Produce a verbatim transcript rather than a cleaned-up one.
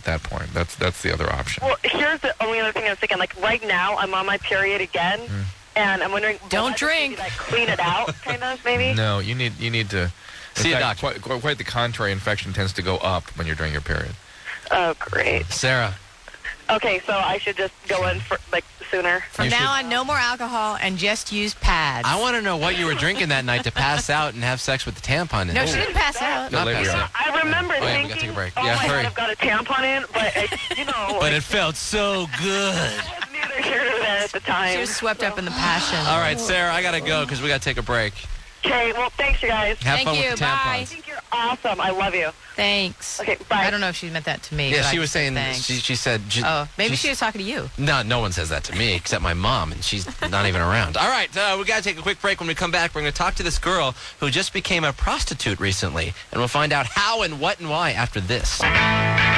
that point. That's that's the other option. Well, here's the only other thing I was thinking. Like, right now, I'm on my period again, mm. and I'm wondering... Don't drink. Like, clean it out, kind of, maybe? No, you need you need to... See a doctor. Quite, quite the contrary, infection tends to go up when you're during your period. Oh, great. Sarah. Okay, so I should just go in for, like, sooner. From You now should- on, no more alcohol and just use pads. I want to know what you were drinking that night to pass out and have sex with the tampon in. No, it. she didn't pass out. No, Not later pass on. out. I remember Oh, yeah, we thinking, gotta take a break. oh, Yeah, my hurry. God, I've got a tampon in, but, it, you know... But like, it felt so good. I was neither here nor there at the time. She was swept up in the passion. All right, Sarah, I got to go because we got to take a break. Okay, well, thanks, you guys. Have Thank fun you, with the bye. I tampons. think you're awesome. I love you. Thanks. Okay, bye. I don't know if she meant that to me. Yeah, but she I was said saying, thanks. she, she said... She, Oh, maybe she she was talking to you. No, no one says that to me except my mom, and she's not even around. All right, uh, we got to take a quick break. When we come back, we're going to talk to this girl who just became a prostitute recently, and we'll find out how and what and why after this.